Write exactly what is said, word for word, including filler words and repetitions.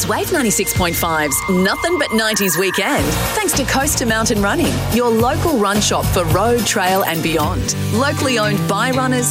Wave ninety-six point five's Nothing But nineties Weekend, thanks to Coast to Mountain Running, your local run shop for road, trail and beyond. Locally owned by runners,